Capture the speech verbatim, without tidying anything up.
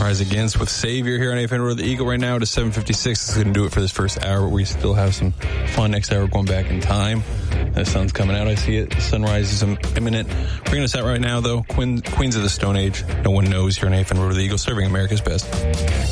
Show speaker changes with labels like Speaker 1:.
Speaker 1: Rise Against with Savior here on A F N Road the Eagle right now. It is seven fifty-six. It's going to do it for this first hour, but we still have some fun next hour going back in time. The sun's coming out. I see it. The sunrise is imminent. Bringing us out right now, though, Queen, Queens of the Stone Age. No One Knows here on A F N Road the Eagle, serving America's best.